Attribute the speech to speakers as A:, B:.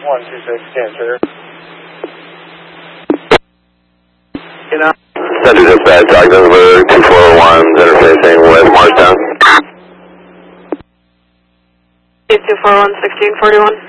A: 126, cancer.
B: You know? Center dispatch, Ogdensburg 2401, interfacing with Marstown.
C: 241, 1641.